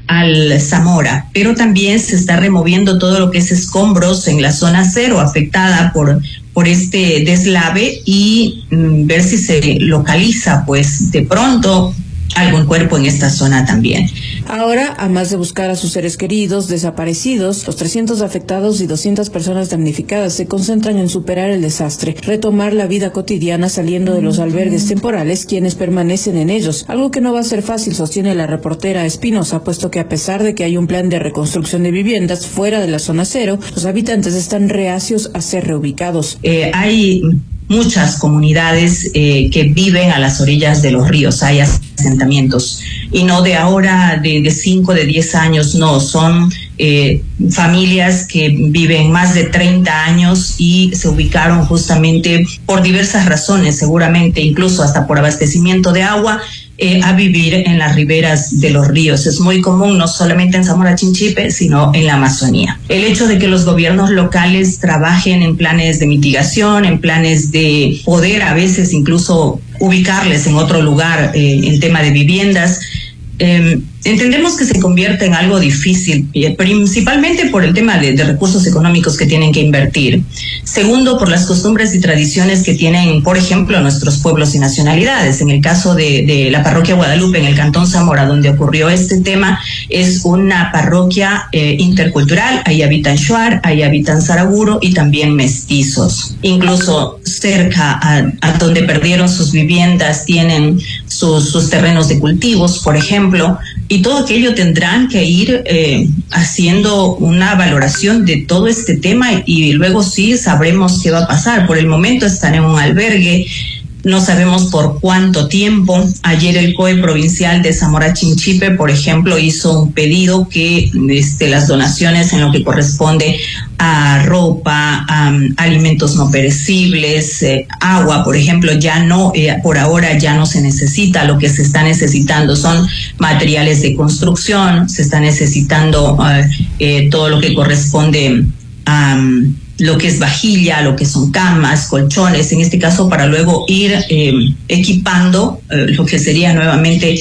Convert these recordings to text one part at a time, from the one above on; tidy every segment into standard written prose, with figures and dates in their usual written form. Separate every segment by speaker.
Speaker 1: al Zamora, pero también se está removiendo todo lo que es escombros en la zona cero afectada por este deslave y ver si se localiza pues de pronto algún cuerpo en esta zona también.
Speaker 2: Ahora, a más de buscar a sus seres queridos desaparecidos, los 300 afectados y 200 personas damnificadas se concentran en superar el desastre, retomar la vida cotidiana saliendo de los albergues temporales quienes permanecen en ellos, algo que no va a ser fácil, sostiene la reportera Espinosa, puesto que a pesar de que hay un plan de reconstrucción de viviendas fuera de la zona cero, los habitantes están reacios a ser reubicados.
Speaker 1: Hay muchas comunidades que viven a las orillas de los ríos, hay asentamientos, y no de ahora, de 5, de 10 años, no, son familias que viven más de 30 años y se ubicaron justamente por diversas razones, seguramente incluso hasta por abastecimiento de agua, a vivir en las riberas de los ríos. Es muy común no solamente en Zamora Chinchipe, sino en la Amazonía. El hecho de que los gobiernos locales trabajen en planes de mitigación, en planes de poder a veces incluso ubicarles en otro lugar en tema de viviendas, entendemos que se convierte en algo difícil, principalmente por el tema de recursos económicos que tienen que invertir. Segundo, por las costumbres y tradiciones que tienen, por ejemplo, nuestros pueblos y nacionalidades. En el caso de la parroquia Guadalupe, en el cantón Zamora, donde ocurrió este tema, es una parroquia intercultural. Ahí habitan Shuar, ahí habitan Saraguro y también mestizos. Incluso cerca a donde perdieron sus viviendas tienen sus terrenos de cultivos, por ejemplo, y todo aquello tendrán que ir haciendo una valoración de todo este tema y luego sí sabremos qué va a pasar. Por el momento están en un albergue, no sabemos por cuánto tiempo. Ayer el COE provincial de Zamora Chinchipe, por ejemplo, hizo un pedido que las donaciones en lo que corresponde a ropa, a alimentos no perecibles, agua, por ejemplo, ya no, por ahora ya no se necesita. Lo que se está necesitando son materiales de construcción, se está necesitando todo lo que corresponde a lo que es vajilla, lo que son camas, colchones, en este caso para luego ir equipando lo que sería nuevamente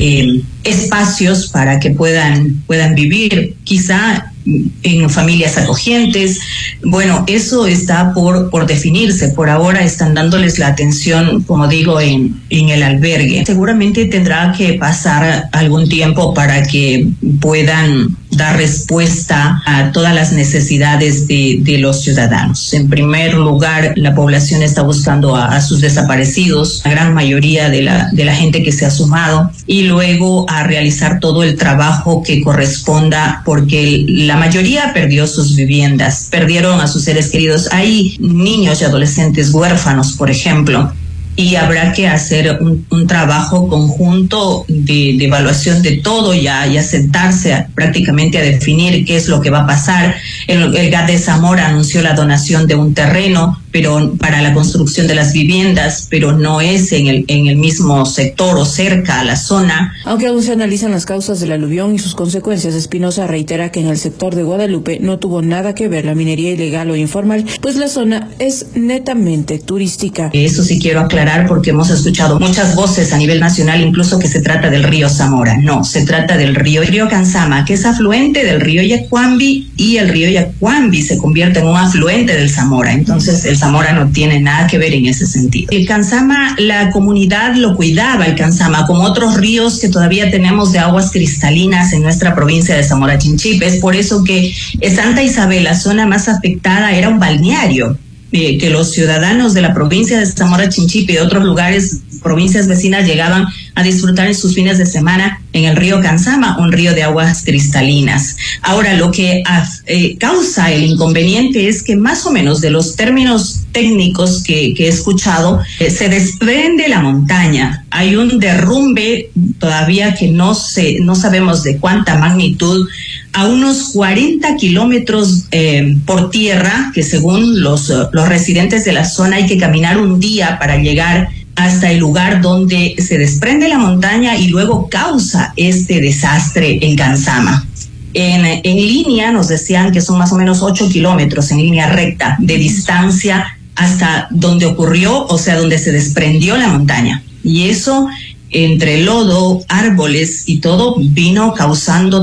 Speaker 1: espacios para que puedan vivir, quizá en familias acogientes. Bueno, eso está por definirse. Por ahora están dándoles la atención, como digo, en el albergue. Seguramente tendrá que pasar algún tiempo para que puedan dar respuesta a todas las necesidades de los ciudadanos. En primer lugar, la población está buscando a sus desaparecidos, la gran mayoría de la gente que se ha sumado, y luego a realizar todo el trabajo que corresponda, porque la mayoría perdió sus viviendas, perdieron a sus seres queridos. Hay niños y adolescentes huérfanos, por ejemplo, y habrá que hacer un trabajo conjunto de evaluación de todo y sentarse prácticamente a definir qué es lo que va a pasar. El GAT de Zamora anunció la donación de un terreno, pero para la construcción de las viviendas, pero no es en el mismo sector o cerca a la zona.
Speaker 2: Aunque aún se analizan las causas del aluvión y sus consecuencias, Espinosa reitera que en el sector de Guadalupe no tuvo nada que ver la minería ilegal o informal, pues la zona es netamente turística.
Speaker 1: Eso sí quiero aclarar, porque hemos escuchado muchas voces a nivel nacional, incluso que se trata del río Zamora. No, se trata del río Canzama, que es afluente del río Yacuambi, y el río Yacuambi se convierte en un afluente del Zamora. Entonces el Zamora no tiene nada que ver en ese sentido. El Canzama, la comunidad lo cuidaba, el Canzama, como otros ríos que todavía tenemos de aguas cristalinas en nuestra provincia de Zamora Chinchipe. Es por eso que Santa Isabel, la zona más afectada, era un balneario, que los ciudadanos de la provincia de Zamora Chinchipe y de otros lugares, provincias vecinas, llegaban a disfrutar en sus fines de semana en el río Canzama, un río de aguas cristalinas. Ahora, lo que causa el inconveniente es que más o menos de los términos técnicos que he escuchado, se desprende la montaña. Hay un derrumbe todavía que no sabemos de cuánta magnitud, a unos 40 kilómetros por tierra, que según los residentes de la zona hay que caminar un día para llegar hasta el lugar donde se desprende la montaña y luego causa este desastre en Canzama. En línea nos decían que son más o menos 8 kilómetros en línea recta de distancia hasta donde ocurrió, o sea, donde se desprendió la montaña. Y eso, entre lodo, árboles y todo, vino causando